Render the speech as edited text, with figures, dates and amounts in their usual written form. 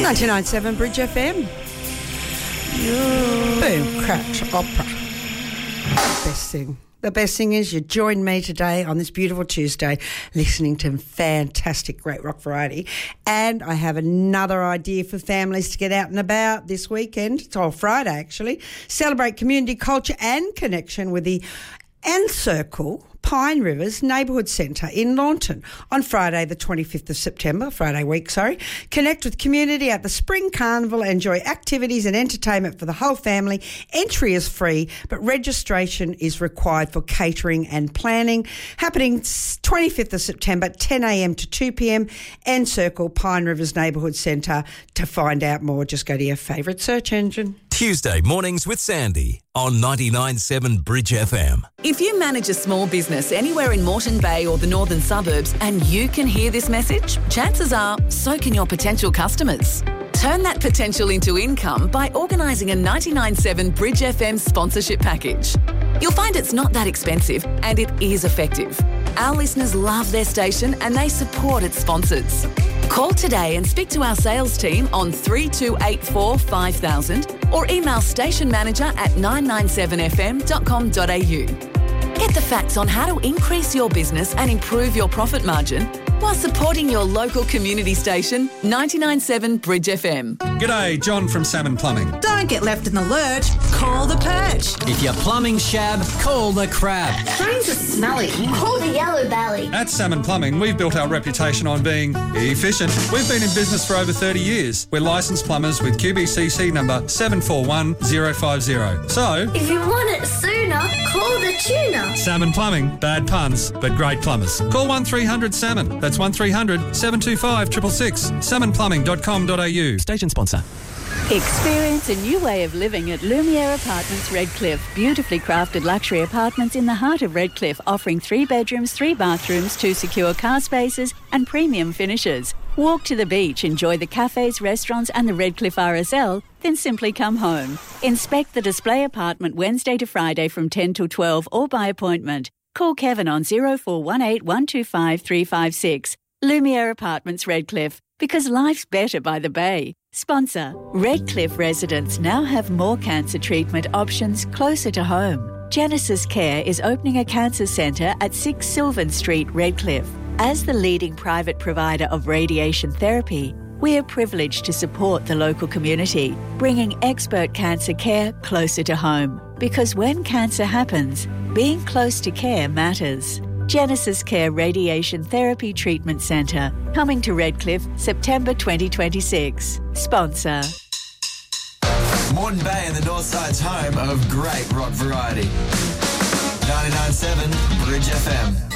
99.7 Bridge FM. Boom, crash, opera. The best thing is you joined me today on this beautiful Tuesday listening to fantastic great rock variety, and I have another idea for families to get out and about this weekend. It's all Friday actually. Celebrate community culture and connection with the Encircle Pine Rivers Neighbourhood Centre in Launton on Friday the 25th of September, Connect with community at the Spring Carnival, enjoy activities and entertainment for the whole family. Entry is free, but registration is required for catering and planning. Happening 25th of September, 10 a.m. to 2 p.m, Encircle Pine Rivers Neighbourhood Centre. To find out more, just go to your favourite search engine. Tuesday mornings with Sandy on 99.7 Bridge FM. If you manage a small business anywhere in Moreton Bay or the northern suburbs and you can hear this message, chances are so can your potential customers. Turn that potential into income by organising a 99.7 Bridge FM sponsorship package. You'll find it's not that expensive and it is effective. Our listeners love their station and they support its sponsors. Call today and speak to our sales team on 3284 5000 or email station manager at 997fm.com.au. Get the facts on how to increase your business and improve your profit margin while supporting your local community station, 99.7 Bridge FM. G'day, John from Salmon Plumbing. Don't get left in the lurch. Call the Perch. If you're plumbing shab, call the Crab. Drains are smelly. Call the Yellow Belly. At Salmon Plumbing, we've built our reputation on being efficient. We've been in business for over 30 years. We're licensed plumbers with QBCC number 741050. So, if you want it sooner, call the Tuna. Salmon Plumbing, bad puns, but great plumbers. Call 1300 Salmon. That's 1300 725 666. salmonplumbing.com.au. Station sponsor. Experience a new way of living at Lumiere Apartments Redcliffe. Beautifully crafted luxury apartments in the heart of Redcliffe, offering 3 bedrooms, 3 bathrooms, 2 secure car spaces and premium finishes. Walk to the beach, enjoy the cafes, restaurants and the Redcliffe RSL, then simply come home. Inspect the display apartment Wednesday to Friday from 10 till 12 or by appointment. Call Kevin on 0418 125 356. Lumiere Apartments Redcliffe, because life's better by the bay. Sponsor. Redcliffe residents now have more cancer treatment options closer to home. Genesis Care is opening a cancer centre at 6 Sylvan Street, Redcliffe. As the leading private provider of radiation therapy, we are privileged to support the local community, bringing expert cancer care closer to home. Because when cancer happens, being close to care matters. Genesis Care Radiation Therapy Treatment Centre, coming to Redcliffe, September 2026. Sponsor. Moreton Bay and the North Side's home of great rock variety. 99.7 Bridge FM.